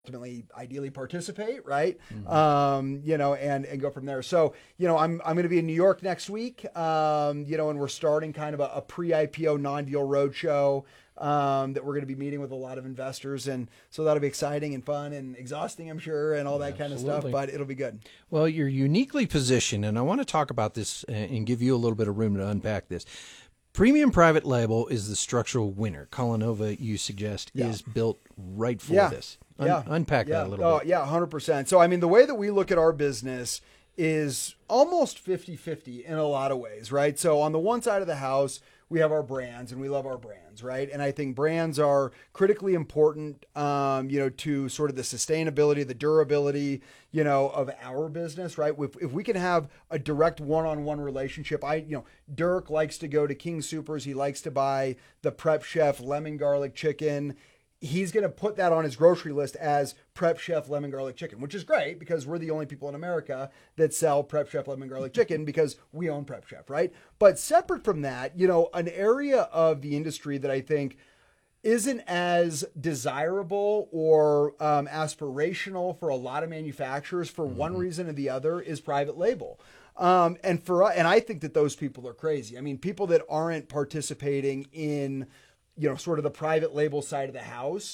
ultimately ideally participate, right? Mm-hmm. And go from there. So, I'm going to be in New York next week, and we're starting kind of a pre-IPO non-deal roadshow that we're going to be meeting with a lot of investors. And so that'll be exciting and fun and exhausting, I'm sure, and all that kind of stuff, Absolutely. but it'll be good. Well, you're uniquely positioned, and I want to talk about this and give you a little bit of room to unpack this. Premium private label is the structural winner. Culinova, you suggest, Yeah. is built right for Yeah. this. Yeah. Unpack Yeah. that a little Oh, bit. yeah, 100%. So, I mean, the way that we look at our business is almost 50-50 in a lot of ways, right? So, on the one side of the house, we have our brands and we love our brands, right? And I think brands are critically important, to sort of the sustainability, the durability, of our business, right? If we can have a direct one-on-one relationship, Dirk likes to go to King Supers. He likes to buy the Prep Chef lemon garlic chicken. He's going to put that on his grocery list as Prep Chef lemon garlic chicken, which is great because we're the only people in America that sell Prep Chef lemon garlic chicken because we own Prep Chef, right? But separate from that, an area of the industry that I think isn't as desirable or aspirational for a lot of manufacturers for one Mm-hmm. reason or the other is private label. And I think that those people are crazy. I mean, people that aren't participating in sort of the private label side of the house,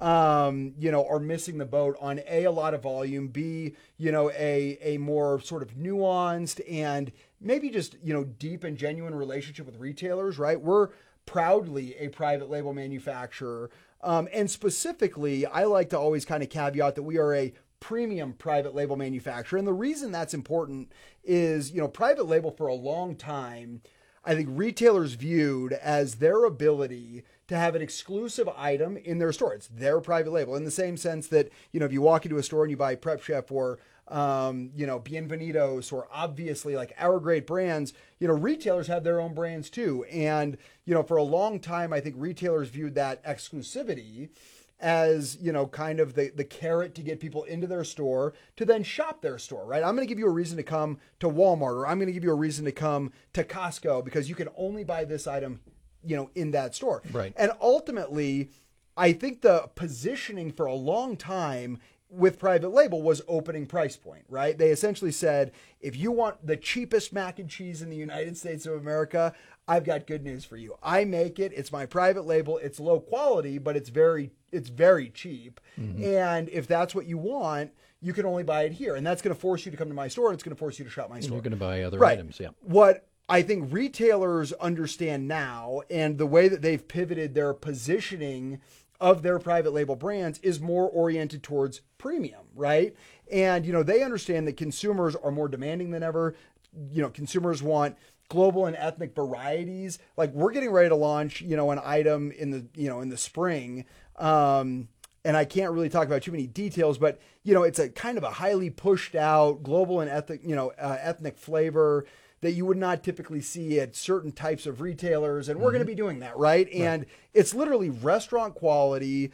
are missing the boat on a lot of volume, B, a more sort of nuanced and maybe just, deep and genuine relationship with retailers, right? We're proudly a private label manufacturer. And specifically, I like to always kind of caveat that we are a premium private label manufacturer. And the reason that's important is, private label for a long time, I think retailers viewed as their ability to have an exclusive item in their store. It's their private label in the same sense that, if you walk into a store and you buy Prep Chef or, Bienvenidos or obviously like our great brands, retailers have their own brands too. And, for a long time, I think retailers viewed that exclusivity as, kind of the carrot to get people into their store to then shop their store, right? I'm going to give you a reason to come to Walmart, or I'm going to give you a reason to come to Costco because you can only buy this item, in that store. Right. And ultimately, I think the positioning for a long time with private label was opening price point, right? They essentially said, if you want the cheapest mac and cheese in the United States of America, I've got good news for you. I make it. It's my private label. It's low quality, but it's very cheap. Mm-hmm. And if that's what you want, you can only buy it here. And that's going to force you to come to my store, and it's going to force you to shop my And store. you're going to buy other Right. items, yeah. What I think retailers understand now, and the way that they've pivoted their positioning of their private label brands is more oriented towards premium, right? And, they understand that consumers are more demanding than ever. Consumers want global and ethnic varieties. Like we're getting ready to launch, an item in the spring. And I can't really talk about too many details, but, it's a kind of a highly pushed out global and ethnic flavor that you would not typically see at certain types of retailers. And we're going to be doing that, right? And it's literally restaurant quality,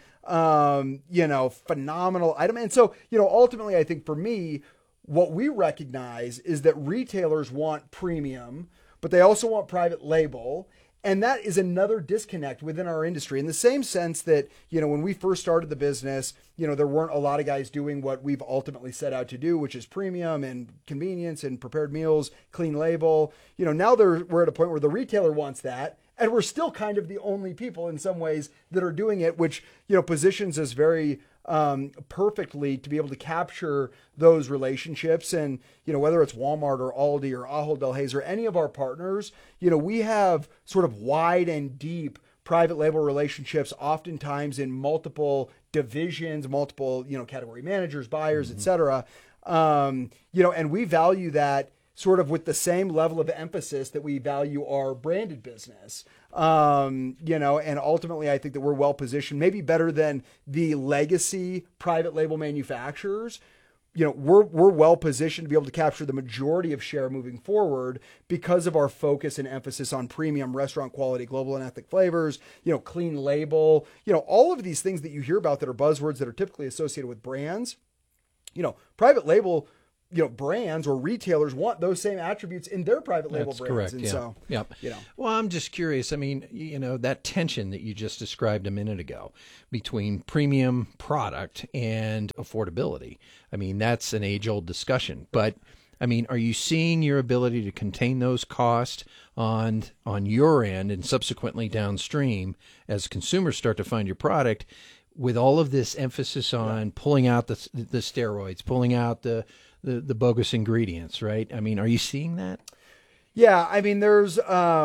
phenomenal item. And so, ultimately, I think for me, what we recognize is that retailers want premium, but they also want private label. And that is another disconnect within our industry in the same sense that, when we first started the business, there weren't a lot of guys doing what we've ultimately set out to do, which is premium and convenience and prepared meals, clean label. Now we're at a point where the retailer wants that. And we're still kind of the only people in some ways that are doing it, which, positions us very perfectly to be able to capture those relationships. And, whether it's Walmart or Aldi or Ahold Delhaize or any of our partners, we have sort of wide and deep private label relationships, oftentimes in multiple divisions, multiple, category managers, buyers, et cetera. And we value that sort of with the same level of emphasis that we value our branded business. And ultimately I think that we're well positioned, maybe better than the legacy private label manufacturers. We're well positioned to be able to capture the majority of share moving forward because of our focus and emphasis on premium restaurant quality, global and ethnic flavors, clean label, all of these things that you hear about that are buzzwords that are typically associated with brands. Private label brands or retailers want those same attributes in their private label That's brands. correct. And Yeah. so, Yep. you know. Well, I'm just curious. I mean, that tension that you just described a minute ago between premium product and affordability. I mean, that's an age-old discussion. But I mean, are you seeing your ability to contain those costs on your end and subsequently downstream as consumers start to find your product with all of this emphasis on pulling out the steroids, pulling out the bogus ingredients, right? I mean, are you seeing that? Yeah, I mean, there's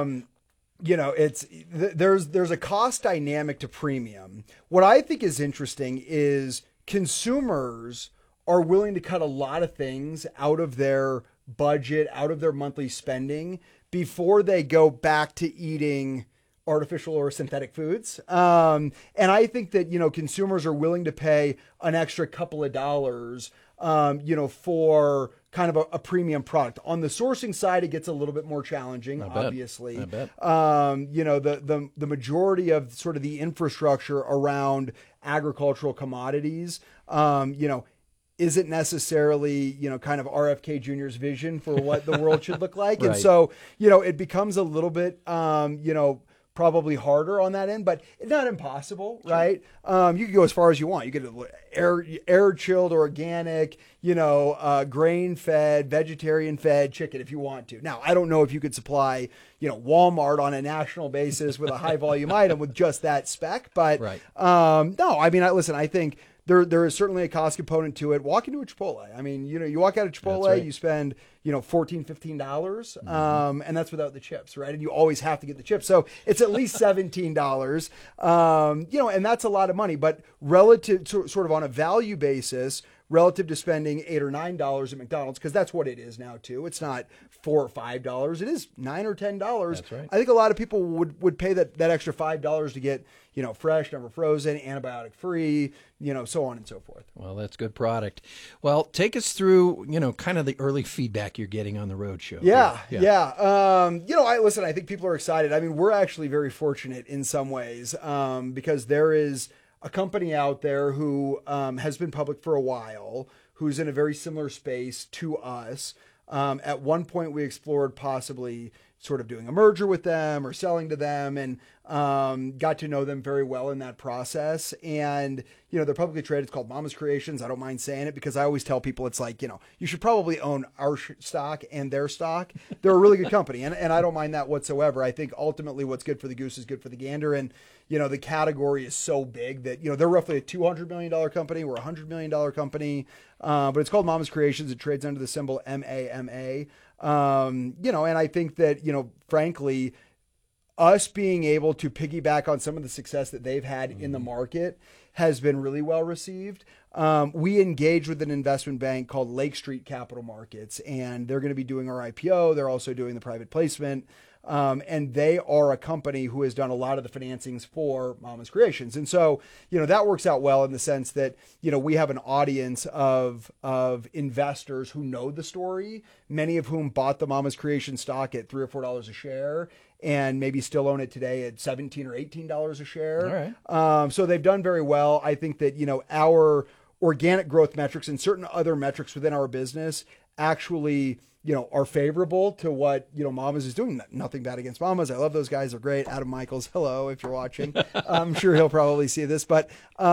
there's a cost dynamic to premium. What I think is interesting is consumers are willing to cut a lot of things out of their budget, out of their monthly spending before they go back to eating artificial or synthetic foods. And I think that, consumers are willing to pay an extra couple of dollars, for kind of a premium product. On the sourcing side, it gets a little bit more challenging, obviously. I bet. The majority of sort of the infrastructure around agricultural commodities, isn't necessarily, kind of RFK Jr.'s vision for what the world should look like. Right. And so, it becomes a little bit, probably harder on that end, but it's not impossible, right? You could go as far as you want. You could air chilled, organic, grain fed, vegetarian fed chicken if you want to. Now, I don't know if you could supply, Walmart on a national basis with a high volume item with just that spec, but Right. no, I mean, listen, I think there is certainly a cost component to it. Walk into a Chipotle. I mean, you walk out of Chipotle, right. you spend, $14, $15, and that's without the chips, right? And you always have to get the chips. So it's at least $17, and that's a lot of money, but relative to sort of on a value basis, relative to spending $8 or $9 at McDonald's, because that's what it is now too. It's not $4 or $5. It is $9 or $10. That's right. I think a lot of people would pay that extra $5 to get, fresh, never frozen, antibiotic free, so on and so forth. Well, that's good product. Well, take us through, kind of the early feedback you're getting on the roadshow. Yeah. I think people are excited. I mean, we're actually very fortunate in some ways because there is a company out there who has been public for a while, who's in a very similar space to us. At one point, we explored possibly sort of doing a merger with them or selling to them, and got to know them very well in that process. And, they're publicly traded. It's called Mama's Creations. I don't mind saying it because I always tell people it's like, you should probably own our stock and their stock. They're a really good company, and I don't mind that whatsoever. I think ultimately what's good for the goose is good for the gander. And, the category is so big that, they're roughly a $200 million company. We're a $100 million company, but it's called Mama's Creations. It trades under the symbol MAMA. And I think that, frankly, us being able to piggyback on some of the success that they've had in the market has been really well received. We engaged with an investment bank called Lake Street Capital Markets, and they're going to be doing our IPO. They're also doing the private placement. And they are a company who has done a lot of the financings for Mama's Creations. And so, that works out well in the sense that, we have an audience of investors who know the story, many of whom bought the Mama's Creation stock at $3 or $4 a share and maybe still own it today at $17 or $18 a share. All right. So they've done very well. I think that, our organic growth metrics and certain other metrics within our business actually, are favorable to what, Mama's is doing. Nothing bad against Mama's. I love those guys. They're great. Adam Michaels, hello, if you're watching. I'm sure he'll probably see this, but,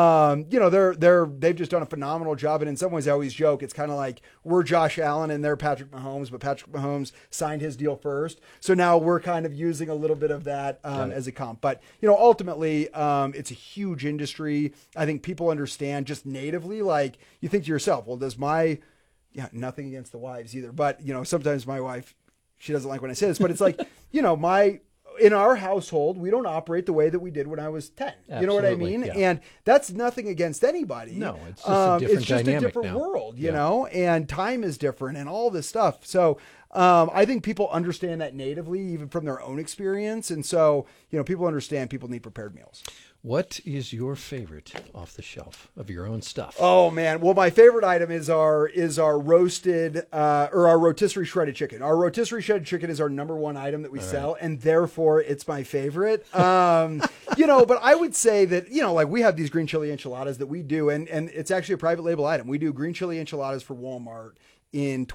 they've just done a phenomenal job. And in some ways I always joke, it's kind of like we're Josh Allen and they're Patrick Mahomes, but Patrick Mahomes signed his deal first. So now we're kind of using a little bit of that as a comp. But, ultimately, it's a huge industry. I think people understand just natively, like you think to yourself, well, nothing against the wives either. But, sometimes my wife, she doesn't like when I say this, but it's like, in our household, we don't operate the way that we did when I was 10. Absolutely, You know what I mean? yeah. And that's nothing against anybody. No, it's just a different it's just dynamic a different now. world, Yeah. and time is different and all this stuff. So, I think people understand that natively, even from their own experience. And so, people understand people need prepared meals. What is your favorite off the shelf of your own stuff? Oh man. Well, my favorite item is our roasted, or our rotisserie shredded chicken. Our rotisserie shredded chicken is our number one item that we sell. And therefore it's my favorite. But I would say that, like we have these green chili enchiladas that we do, and it's actually a private label item. We do green chili enchiladas for Walmart in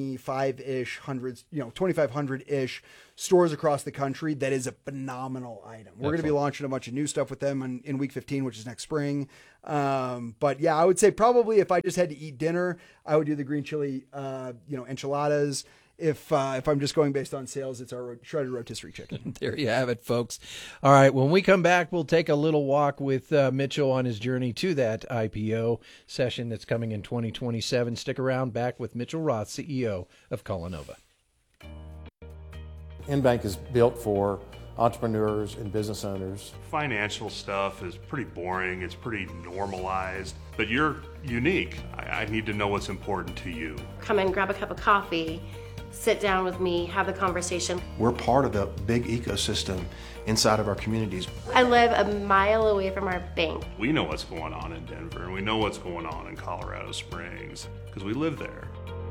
2,500-ish stores across the country. That is a phenomenal item. We're going to be launching a bunch of new stuff with them in week 15, which is next spring. But yeah, I would say probably if I just had to eat dinner, I would do the green chili, enchiladas. If I'm just going based on sales, it's our shredded rotisserie chicken. There you have it, folks. All right, when we come back, we'll take a little walk with Mitchell on his journey to that IPO session that's coming in 2027. Stick around. Back with Mitchell Roth, CEO of Cullinova. InBank is built for entrepreneurs and business owners. Financial stuff is pretty boring. It's pretty normalized, but you're unique. I need to know what's important to you. Come in, grab a cup of coffee, sit down with me, have the conversation. We're part of a big ecosystem inside of our communities. I live a mile away from our bank. We know what's going on in Denver, and we know what's going on in Colorado Springs because we live there.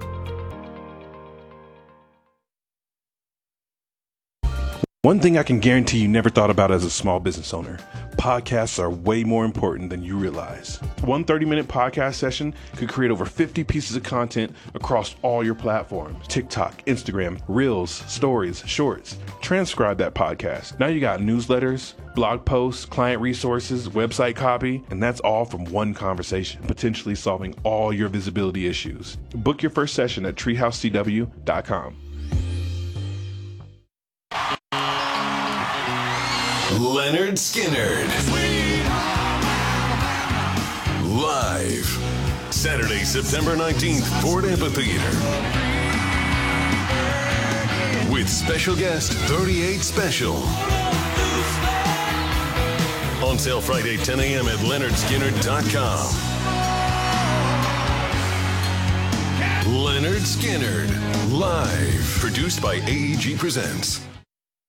One thing I can guarantee you never thought about as a small business owner: podcasts are way more important than you realize. One 30-minute podcast session could create over 50 pieces of content across all your platforms: TikTok, Instagram, Reels, Stories, Shorts. Transcribe that podcast. Now you got newsletters, blog posts, client resources, website copy, and that's all from one conversation, potentially solving all your visibility issues. Book your first session at treehousecw.com. Lynyrd Skynyrd. Live. Saturday, September 19th, Ford Amphitheater. With special guest 38 Special. On sale Friday, 10 a.m. at LynyrDSkynyrd.com. Lynyrd Skynyrd. Live. Produced by AEG Presents.